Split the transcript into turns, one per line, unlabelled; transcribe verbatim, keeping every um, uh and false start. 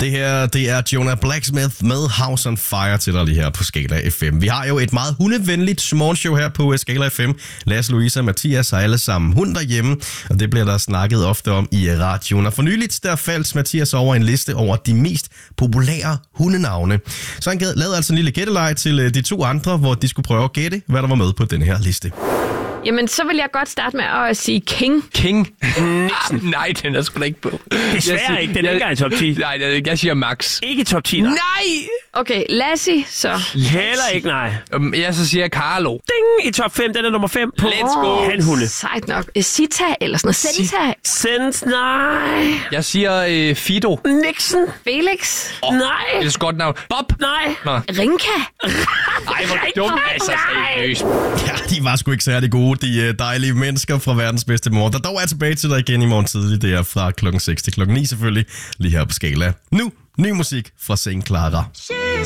Det her, det er Jonah Blacksmith med House on Fire til dig lige her på Skala F M. Vi har jo et meget hundevenligt morgenshow her på Skala F M. Lasse, Louise og Mathias har alle sammen hund derhjemme, og det bliver der snakket ofte om i radioen. Og for nyligt, der faldt Mathias over en liste over de mest populære hundenavne. Så han lavede altså en lille gætteleg til de to andre, hvor de skulle prøve at gætte, hvad der var med på den her liste.
Jamen, så vil jeg godt starte med at sige King.
King? ah, nej, den er sgu da ikke på.
Desværre ikke, den er ikke engang i top ti.
Nej, jeg siger Max.
Ikke top ti, nej.
Nej!
Okay, Lassie, så.
Heller ikke, nej.
Um, jeg så siger Carlo.
Ding! I top fem, den er nummer fem på
Let's go.
hanhunde.
Sejt nok. Sita eller sådan noget. Senta.
Sens, nej.
Jeg siger øh, Fido.
Nixon.
Felix.
Oh,
Nej.
Det er så godt navn. Bob.
Nej.
Nå.
Rinka.
Ej, hvor dumt. Altså, seriøst.
Ja, de var sgu ikke særlig gode, de dejlige mennesker fra verdens bedste morgen, der dog er tilbage til dig igen i morgen tidlig. Det er fra klokken seks til klokken ni selvfølgelig, lige her på Skala. Nu, ny musik fra Saint Clara.